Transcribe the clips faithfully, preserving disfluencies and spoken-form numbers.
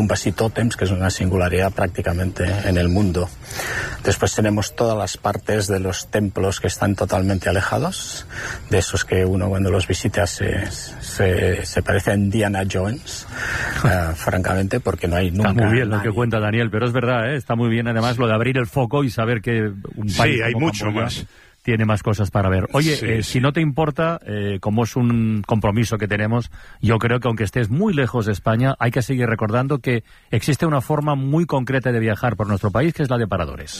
tumbas y tótems, que es una singularidad prácticamente en el mundo. Después tenemos todas las partes de los templos que están totalmente alejados, de esos que uno cuando los visita se, se, se parece a Indiana Jones, uh, francamente, porque no hay nunca... Está muy bien nadie. Lo que cuenta Daniel, pero es verdad, ¿eh? Está muy bien además lo de abrir el foco y saber que un país sí, hay como mucho Camboya más. Tiene más cosas para ver. Oye, Sí, eh, sí. si no te importa, eh, como es un compromiso que tenemos, yo creo que aunque estés muy lejos de España, hay que seguir recordando que existe una forma muy concreta de viajar por nuestro país, que es la de paradores.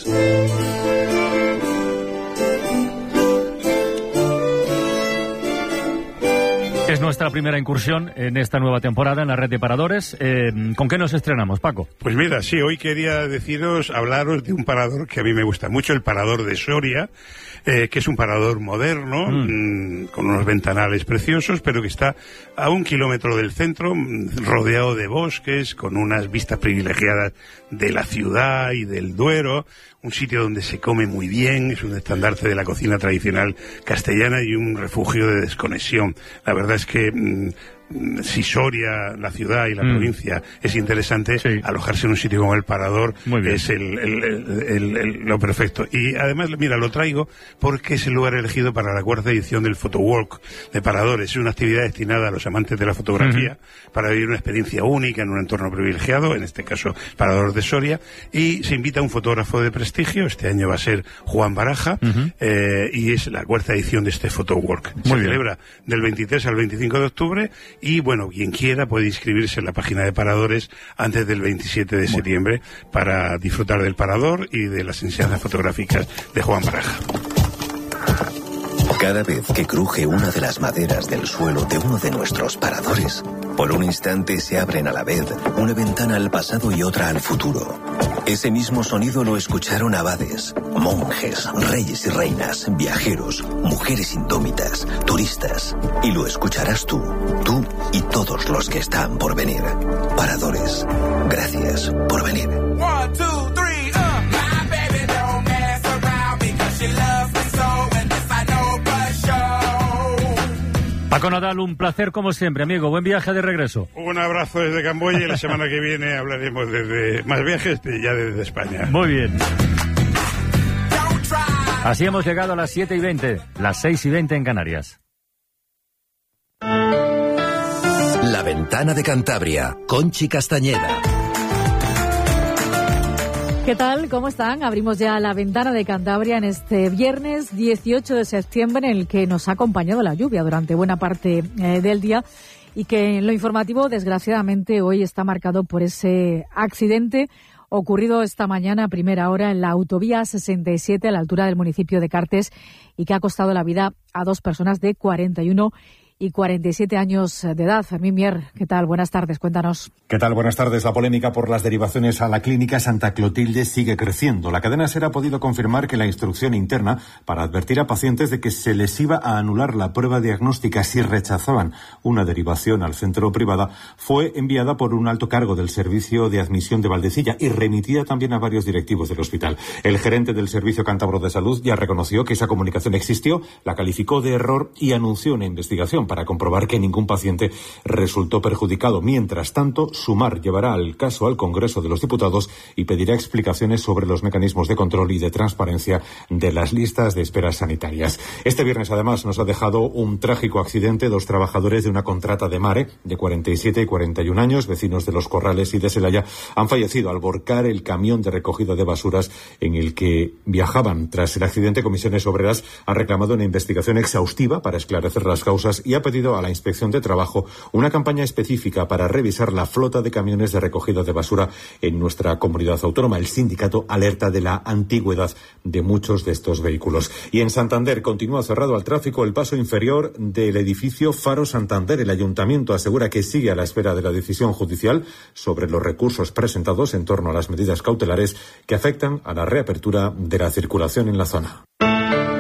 Es nuestra primera incursión en esta nueva temporada en la red de paradores. Eh, ¿Con qué nos estrenamos, Paco? Pues mira, sí, hoy quería deciros, hablaros de un parador que a mí me gusta mucho, el parador de Soria, eh, que es un parador moderno, mm. mmm, con unos ventanales preciosos, pero que está a un kilómetro del centro, rodeado de bosques, con unas vistas privilegiadas de la ciudad y del Duero, un sitio donde se come muy bien, es un estandarte de la cocina tradicional castellana y un refugio de desconexión. La verdad es que mmm, si Soria, la ciudad y la mm. provincia, es interesante, sí. alojarse en un sitio como el Parador es el, el, el, el, el, lo perfecto. Y además, mira, lo traigo porque es el lugar elegido para la cuarta edición del Photowalk de Paradores. Es una actividad destinada a los amantes de la fotografía uh-huh. para vivir una experiencia única en un entorno privilegiado, en este caso Parador de Soria, y se invita a un fotógrafo de prestigio. Este año va a ser Juan Baraja, uh-huh. eh, y es la cuarta edición de este Photowalk. Se bien. celebra del veintitrés al veinticinco de octubre. Y bueno, quien quiera puede inscribirse en la página de Paradores antes del veintisiete de septiembre para disfrutar del Parador y de las enseñanzas fotográficas de Juan Baraja. Cada vez que cruje una de las maderas del suelo de uno de nuestros paradores, por un instante se abren a la vez una ventana al pasado y otra al futuro. Ese mismo sonido lo escucharon abades, monjes, reyes y reinas, viajeros, mujeres indómitas, turistas. Y lo escucharás tú, tú y todos los que están por venir. Paradores, gracias por venir. One, two, three, uh. My baby don't mess around because she loves me so. Paco Nadal, un placer como siempre, amigo. Buen viaje de regreso. Un abrazo desde Camboya y la semana que viene hablaremos desde más viajes ya desde España. Muy bien. Así hemos llegado a las siete y veinte, las seis y veinte en Canarias. La Ventana de Cantabria, Conchi Castañeda. ¿Qué tal? ¿Cómo están? Abrimos ya la Ventana de Cantabria en este viernes dieciocho de septiembre, en el que nos ha acompañado la lluvia durante buena parte eh, del día y que en lo informativo, desgraciadamente, hoy está marcado por ese accidente ocurrido esta mañana a primera hora en la autovía sesenta y siete a la altura del municipio de Cartes y que ha costado la vida a dos personas de cuarenta y uno y cuarenta y siete años de edad. Fermín Mier, ¿qué tal? Buenas tardes, cuéntanos. ¿Qué tal? Buenas tardes. La polémica por las derivaciones a la clínica Santa Clotilde sigue creciendo. La cadena SER ha podido confirmar que la instrucción interna para advertir a pacientes de que se les iba a anular la prueba diagnóstica si rechazaban una derivación al centro privada fue enviada por un alto cargo del servicio de admisión de Valdecilla y remitida también a varios directivos del hospital. El gerente del Servicio Cántabro de Salud ya reconoció que esa comunicación existió, la calificó de error y anunció una investigación para comprobar que ningún paciente resultó perjudicado. Mientras tanto, Sumar llevará el caso al Congreso de los Diputados y pedirá explicaciones sobre los mecanismos de control y de transparencia de las listas de esperas sanitarias. Este viernes, además, nos ha dejado un trágico accidente. Dos trabajadores de una contrata de Mare, de cuarenta y siete y cuarenta y un años, vecinos de Los Corrales y de Celaya, han fallecido al volcar el camión de recogida de basuras en el que viajaban. Tras el accidente, Comisiones Obreras ha reclamado una investigación exhaustiva para esclarecer las causas y ha pedido a la Inspección de Trabajo una campaña específica para revisar la flota de camiones de recogida de basura en nuestra comunidad autónoma. El sindicato alerta de la antigüedad de muchos de estos vehículos. Y en Santander continúa cerrado al tráfico el paso inferior del edificio Faro Santander. El ayuntamiento asegura que sigue a la espera de la decisión judicial sobre los recursos presentados en torno a las medidas cautelares que afectan a la reapertura de la circulación en la zona.